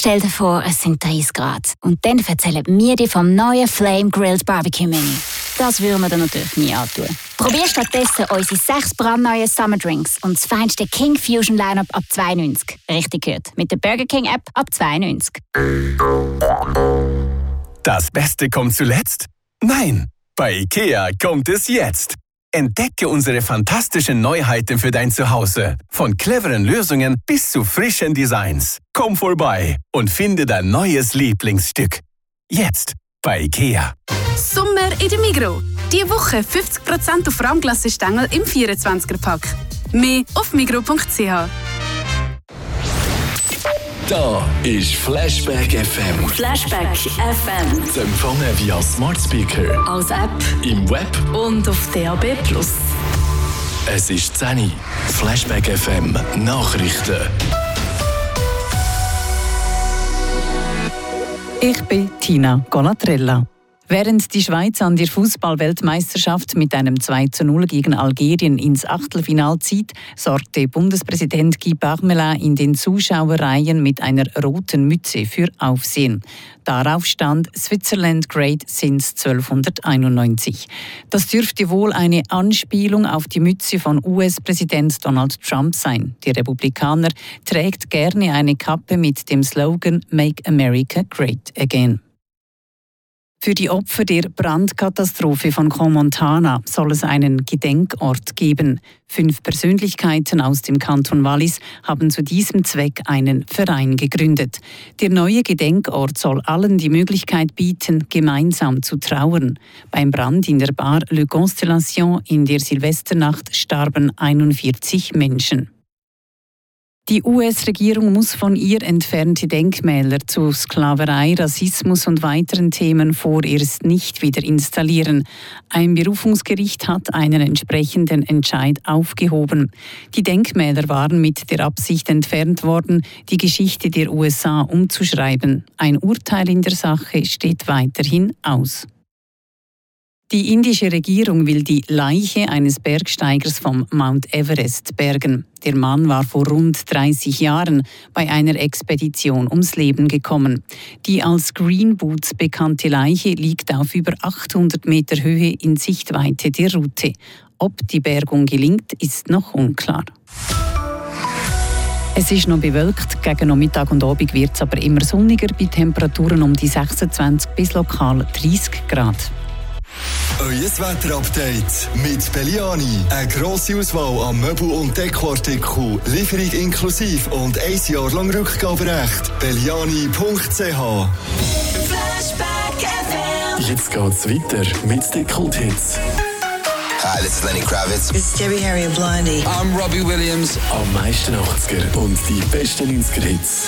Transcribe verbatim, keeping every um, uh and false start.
Stell dir vor, es sind dreißig Grad. Und dann erzählen wir dir vom neuen Flame Grilled Barbecue Menü. Das würden wir dir natürlich nie antun. Probier stattdessen unsere sechs brandneuen Summer Drinks und das feinste King Fusion Lineup ab zwei neunzig. Richtig gehört. Mit der Burger King App ab zwei neunzig. Das Beste kommt zuletzt? Nein, bei IKEA kommt es jetzt. Entdecke unsere fantastischen Neuheiten für dein Zuhause. Von cleveren Lösungen bis zu frischen Designs. Komm vorbei und finde dein neues Lieblingsstück. Jetzt bei IKEA. Sommer in der Migros. Diese Woche fünfzig Prozent auf Rahmglassestängel im vierundzwanziger-Pack. Mehr auf migros punkt c h. Da ist Flashback F M. Flashback F M. Zu empfangen via Smart Speaker, als App, im Web und auf D A B plus. Es ist zehn Uhr. Flashback F M Nachrichten. Ich bin Tina Golatrella. Während die Schweiz an der Fußball-Weltmeisterschaft mit einem zwei zu null gegen Algerien ins Achtelfinale zieht, sorgte Bundespräsident Guy Parmelin in den Zuschauerreihen mit einer roten Mütze für Aufsehen. Darauf stand Switzerland Great since zwölfhunderteinundneunzig. Das dürfte wohl eine Anspielung auf die Mütze von U S-Präsident Donald Trump sein. Der Republikaner trägt gerne eine Kappe mit dem Slogan Make America Great Again. Für die Opfer der Brandkatastrophe von Crans-Montana soll es einen Gedenkort geben. Fünf Persönlichkeiten aus dem Kanton Wallis haben zu diesem Zweck einen Verein gegründet. Der neue Gedenkort soll allen die Möglichkeit bieten, gemeinsam zu trauern. Beim Brand in der Bar Le Constellation in der Silvesternacht starben einundvierzig Menschen. Die U S-Regierung muss von ihr entfernte Denkmäler zu Sklaverei, Rassismus und weiteren Themen vorerst nicht wieder installieren. Ein Berufungsgericht hat einen entsprechenden Entscheid aufgehoben. Die Denkmäler waren mit der Absicht entfernt worden, die Geschichte der U S A umzuschreiben. Ein Urteil in der Sache steht weiterhin aus. Die indische Regierung will die Leiche eines Bergsteigers vom Mount Everest bergen. Der Mann war vor rund dreißig Jahren bei einer Expedition ums Leben gekommen. Die als Green Boots bekannte Leiche liegt auf über achthundert Meter Höhe in Sichtweite der Route. Ob die Bergung gelingt, ist noch unklar. Es ist noch bewölkt, gegen Nachmittag und Abend wird es aber immer sonniger bei Temperaturen um die sechsundzwanzig bis lokal dreißig Grad. Euer Wetterupdate mit Belliani. Eine grosse Auswahl an Möbel- und Dekoartikeln, Lieferung inklusive und ein Jahr lang Rückgaberecht. Belliani punkt c h. Flashback F M. Jetzt geht's weiter mit den Kult-Hits. Hi, this is Lenny Kravitz. It's Debbie Harry and Blondie. I'm Robbie Williams. Am meisten achtziger und die besten neunziger Hits.